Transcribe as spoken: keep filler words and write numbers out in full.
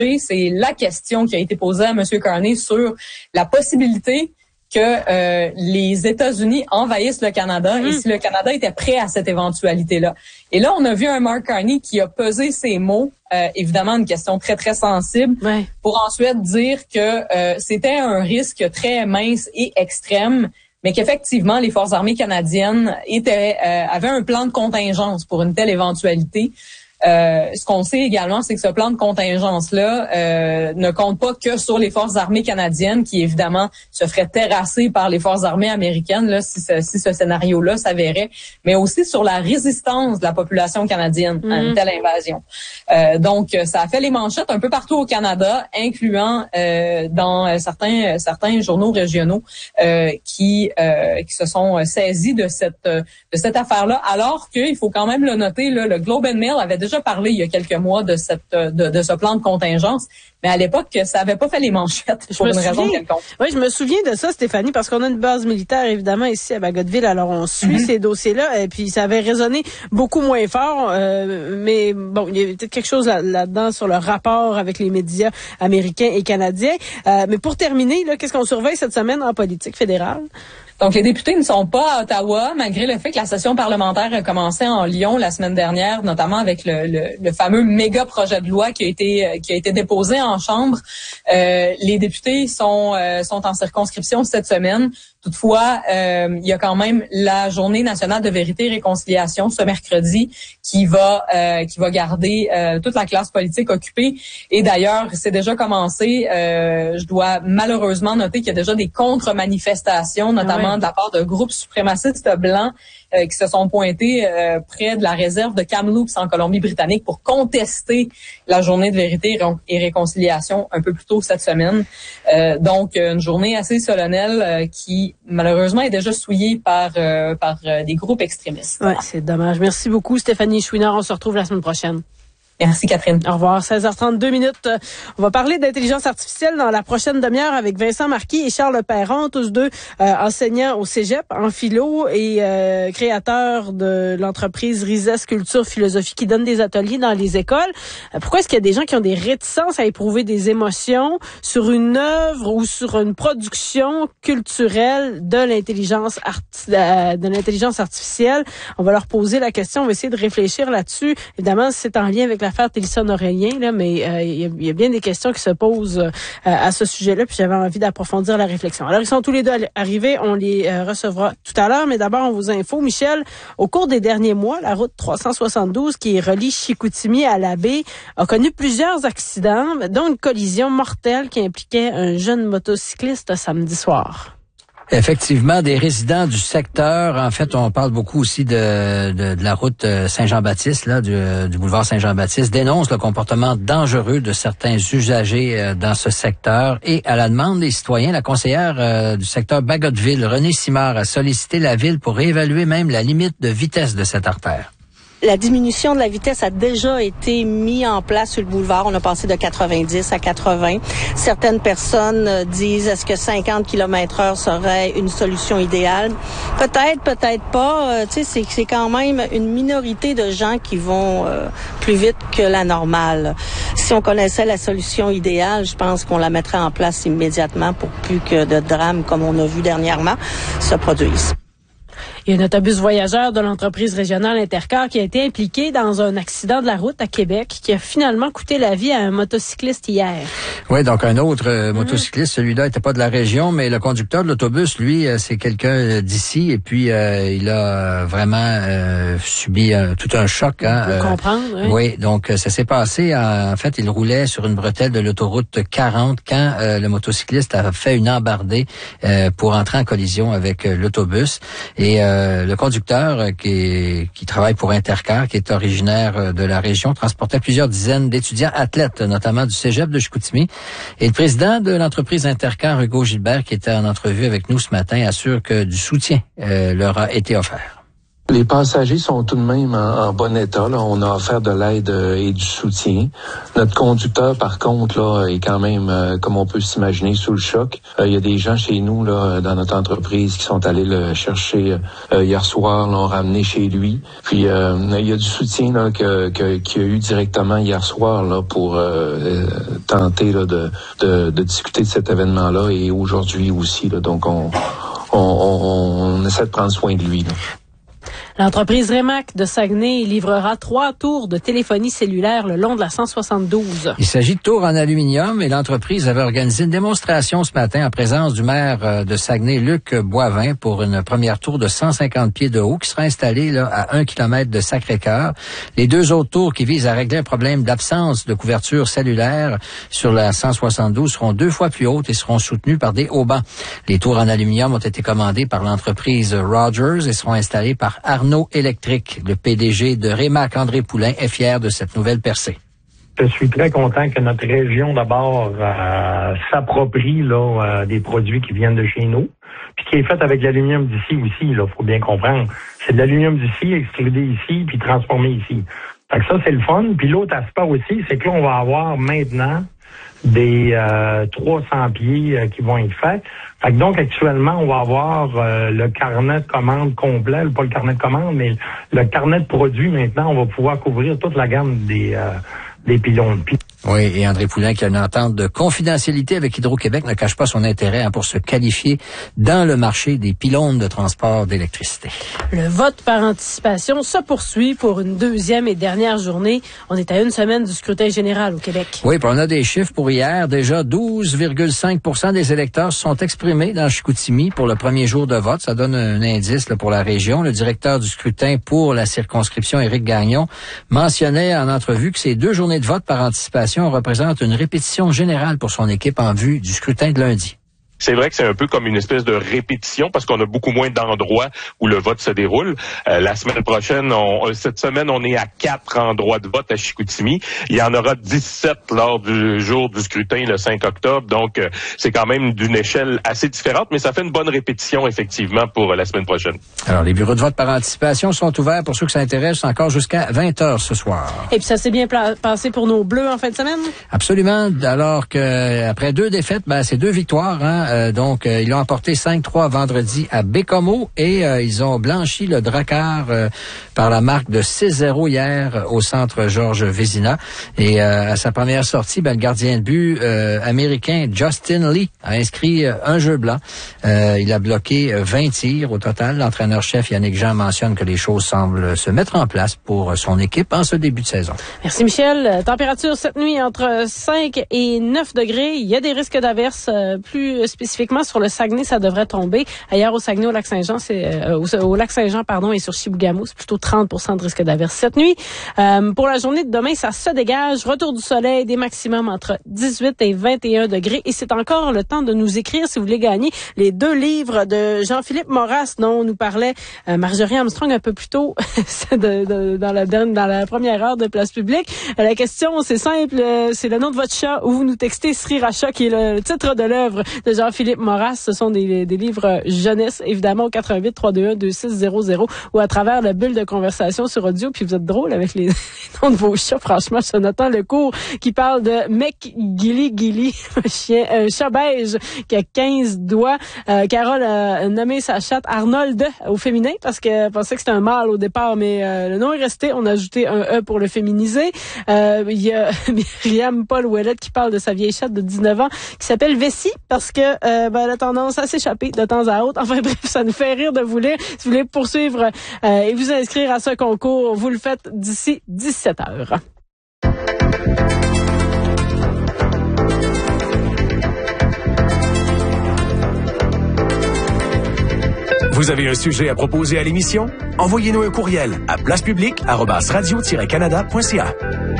c'est la question qui a été posée à M. Carney sur la possibilité que euh, les États-Unis envahissent le Canada mmh. et si le Canada était prêt à cette éventualité-là. Et là, on a vu un Mark Carney qui a pesé ses mots, euh, évidemment une question très, très sensible, ouais. pour ensuite dire que euh, c'était un risque très mince et extrême, mais qu'effectivement, les Forces armées canadiennes étaient euh, avaient un plan de contingence pour une telle éventualité. Euh, ce qu'on sait également, c'est que ce plan de contingence-là euh, ne compte pas que sur les forces armées canadiennes, qui évidemment se feraient terrasser par les forces armées américaines là, si ce, si ce scénario-là s'avérait, mais aussi sur la résistance de la population canadienne mmh. à une telle invasion. Euh, donc, ça a fait les manchettes un peu partout au Canada, incluant euh, dans certains certains journaux régionaux euh, qui euh, qui se sont saisis de cette de cette affaire-là, alors qu'il faut quand même le noter, là, le Globe and Mail avait déjà parlé il y a quelques mois de cette de, de ce plan de contingence, mais à l'époque, ça avait pas fait les manchettes pour une raison quelconque. Oui, je me souviens de ça, Stéphanie, parce qu'on a une base militaire, évidemment, ici à Bagotville, alors on suit mm-hmm. ces dossiers-là, et puis ça avait résonné beaucoup moins fort, euh, mais bon, il y a peut-être quelque chose là, là-dedans sur le rapport avec les médias américains et canadiens. Euh, mais pour terminer, là, qu'est-ce qu'on surveille cette semaine en politique fédérale? Donc, les députés ne sont pas à Ottawa, malgré le fait que la session parlementaire a commencé en Lyon la semaine dernière, notamment avec le, le, le fameux méga projet de loi qui a été qui a été déposé en Chambre. Euh, les députés sont euh, sont en circonscription cette semaine. Toutefois, euh, il y a quand même la Journée nationale de vérité et réconciliation ce mercredi qui va euh, qui va garder euh, toute la classe politique occupée. Et d'ailleurs, c'est déjà commencé. Euh, je dois malheureusement noter qu'il y a déjà des contre-manifestations, notamment ah ouais. de la part de groupes suprémacistes blancs euh, qui se sont pointés euh, près de la réserve de Kamloops en Colombie-Britannique pour contester la Journée de vérité et réconciliation un peu plus tôt cette semaine. Euh, donc, une journée assez solennelle euh, qui malheureusement est déjà souillée par euh, par euh, des groupes extrémistes. Ouais, c'est dommage. Merci beaucoup, Stéphanie Chouinard. On se retrouve la semaine prochaine. Merci, Catherine. Au revoir. seize heures trente-deux minutes. On va parler d'intelligence artificielle dans la prochaine demi-heure avec Vincent Marquis et Charles Perron, tous deux euh, enseignants au cégep en philo et euh, créateurs de l'entreprise Rises Culture Philosophie qui donne des ateliers dans les écoles. Euh, pourquoi est-ce qu'il y a des gens qui ont des réticences à éprouver des émotions sur une œuvre ou sur une production culturelle de l'intelligence arti- euh, de l'intelligence artificielle? On va leur poser la question, on va essayer de réfléchir là-dessus. Évidemment, c'est en lien avec la l'affaire Télésson-Aurélien, là, mais il euh, y, y a bien des questions qui se posent euh, à ce sujet-là, puis j'avais envie d'approfondir la réflexion. Alors, ils sont tous les deux arrivés, on les euh, recevra tout à l'heure, mais d'abord, on vous info. Michel, au cours des derniers mois, la route trois cent soixante-douze qui relie Chicoutimi à la baie a connu plusieurs accidents, dont une collision mortelle qui impliquait un jeune motocycliste samedi soir. Effectivement, des résidents du secteur, en fait, on parle beaucoup aussi de, de, de la route Saint-Jean-Baptiste, là, du, du boulevard Saint-Jean-Baptiste, dénoncent le comportement dangereux de certains usagers dans ce secteur. Et à la demande des citoyens, la conseillère du secteur Bagotville, Renée Simard, a sollicité la ville pour réévaluer même la limite de vitesse de cette artère. La diminution de la vitesse a déjà été mise en place sur le boulevard. On a passé de quatre-vingt-dix à quatre-vingts. Certaines personnes disent est-ce que cinquante kilomètres heure serait une solution idéale? Peut-être, peut-être pas. Euh, tu sais, c'est, c'est quand même une minorité de gens qui vont euh, plus vite que la normale. Si on connaissait la solution idéale, je pense qu'on la mettrait en place immédiatement pour plus que de drames comme on a vu dernièrement se produisent. Il y a un autobus voyageur de l'entreprise régionale Intercar qui a été impliqué dans un accident de la route à Québec qui a finalement coûté la vie à un motocycliste hier. Oui, donc un autre euh, motocycliste, celui-là n'était pas de la région, mais le conducteur de l'autobus, lui, euh, c'est quelqu'un d'ici et puis euh, il a vraiment euh, subi euh, tout un choc. Hein, On peut euh, comprendre. Oui, oui donc ça s'est passé, en, en fait, il roulait sur une bretelle de l'autoroute quarante quand euh, le motocycliste a fait une embardée euh, pour entrer en collision avec euh, l'autobus. Et euh, le conducteur euh, qui, est, qui travaille pour Intercar, qui est originaire de la région, transportait plusieurs dizaines d'étudiants athlètes, notamment du cégep de Chicoutimi. Et le président de l'entreprise Intercar, Hugo Gilbert, qui était en entrevue avec nous ce matin, assure que du soutien euh, leur a été offert. Les passagers sont tout de même en, en bon état. Là. On a offert de l'aide euh, et du soutien. Notre conducteur, par contre, là, est quand même, euh, comme on peut s'imaginer, sous le choc. Il euh, y a des gens chez nous, là, dans notre entreprise, qui sont allés le chercher euh, hier soir, l'ont ramené chez lui. Puis euh, il y a du soutien là, que, que, qu'il y a eu directement hier soir là, pour euh, tenter là, de, de, de discuter de cet événement-là et aujourd'hui aussi. Là. Donc on, on, on, on essaie de prendre soin de lui. Là. L'entreprise Remac de Saguenay livrera trois tours de téléphonie cellulaire le long de la cent soixante-douze. Il s'agit de tours en aluminium et l'entreprise avait organisé une démonstration ce matin en présence du maire de Saguenay, Luc Boivin, pour une première tour de cent cinquante pieds de haut qui sera installée là, à un kilomètre de Sacré-Cœur. Les deux autres tours qui visent à régler un problème d'absence de couverture cellulaire sur la cent soixante-douze seront deux fois plus hautes et seront soutenues par des haubans. Les tours en aluminium ont été commandées par l'entreprise Rogers et seront installées par Arnaud Électrique. Le P D G de Remac, André Poulain, est fier de cette nouvelle percée. Je suis très content que notre région, d'abord, euh, s'approprie là, euh, des produits qui viennent de chez nous, puis qui est fait avec l'aluminium d'ici aussi, il faut bien comprendre. C'est de l'aluminium d'ici, extrudé ici, puis transformé ici. Fait que ça, c'est le fun. Puis l'autre aspect aussi, c'est que là, on va avoir maintenant des euh, trois cents pieds euh, qui vont être faits. Fait que donc, actuellement, on va avoir euh, le carnet de commande complet, pas le carnet de commande, mais le carnet de produits. Maintenant, on va pouvoir couvrir toute la gamme des, euh, des pylônes. Oui, et André Poulain, qui a une entente de confidentialité avec Hydro-Québec, ne cache pas son intérêt hein, pour se qualifier dans le marché des pylônes de transport d'électricité. Le vote par anticipation se poursuit pour une deuxième et dernière journée. On est à une semaine du scrutin général au Québec. Oui, puis on a des chiffres pour hier. Déjà, douze virgule cinq pour cent des électeurs se sont exprimés dans Chicoutimi pour le premier jour de vote. Ça donne un indice là, pour la région. Le directeur du scrutin pour la circonscription, Éric Gagnon, mentionnait en entrevue que ces deux journées de vote par anticipation représente une répétition générale pour son équipe en vue du scrutin de lundi. C'est vrai que c'est un peu comme une espèce de répétition parce qu'on a beaucoup moins d'endroits où le vote se déroule. Euh, la semaine prochaine, on, cette semaine, on est à quatre endroits de vote à Chicoutimi. Il y en aura dix-sept lors du jour du scrutin le cinq octobre. Donc, euh, c'est quand même d'une échelle assez différente, mais ça fait une bonne répétition, effectivement, pour euh, la semaine prochaine. Alors, les bureaux de vote par anticipation sont ouverts pour ceux que ça intéresse encore jusqu'à vingt heures ce soir. Et puis, ça s'est bien pla- passé pour nos Bleus en fin de semaine? Absolument. Alors que après deux défaites, ben, c'est deux victoires, hein. Euh, donc, euh, ils ont emporté cinq trois vendredi à Bécomo et euh, ils ont blanchi le Drakkar euh, par la marque de six zéro hier euh, au centre Georges Vézina. Et euh, à sa première sortie, ben, le gardien de but euh, américain Justin Lee a inscrit euh, un jeu blanc. Euh, il a bloqué euh, vingt tirs au total. L'entraîneur-chef Yannick Jean mentionne que les choses semblent se mettre en place pour son équipe en ce début de saison. Merci Michel. Température cette nuit entre cinq et neuf degrés. Il y a des risques d'averses euh, plus spécifiquement sur le Saguenay, ça devrait tomber. Ailleurs au Saguenay, au Lac-Saint-Jean, c'est euh, au, au Lac-Saint-Jean, pardon, et sur Chibougamau, c'est plutôt trente pour cent de risque d'averse cette nuit. Euh, pour la journée de demain, ça se dégage. Retour du soleil, des maximums entre dix-huit et vingt et un degrés. Et c'est encore le temps de nous écrire si vous voulez gagner les deux livres de Jean-Philippe Maurras dont nous parlait euh, Marjorie Armstrong un peu plus tôt de, de, dans, la dernière, dans la première heure de Place Publique. Euh, la question, c'est simple, euh, c'est le nom de votre chat ou vous nous textez Sriracha qui est le titre de l'œuvre de Jean-Philippe Maurras. Ce sont des, des livres jeunesse, évidemment, au quatre un huit, trois deux un, deux six zéro zéro ou à travers la bulle de conversation sur audio. Puis vous êtes drôle avec les noms de vos chats. Franchement, Jonathan Lecourt qui parle de Mec Gilly Gilly, un chien, un chat beige qui a quinze doigts. Euh, Carole a nommé sa chatte Arnold au féminin parce qu'elle pensait que c'était un mâle au départ, mais euh, le nom est resté. On a ajouté un E pour le féminiser. Euh, il y a Myriam Paul Ouellette qui parle de sa vieille chatte de dix-neuf ans qui s'appelle Vessie parce que euh, ben, elle a tendance à s'échapper de temps à autre. Enfin bref, ça nous fait rire de vous lire. Si vous voulez poursuivre euh, et vous inscrire à ce concours, vous le faites d'ici dix-sept heures. Vous avez un sujet à proposer à l'émission? Envoyez-nous un courriel à placepublique arobase radio tiret canada point c a.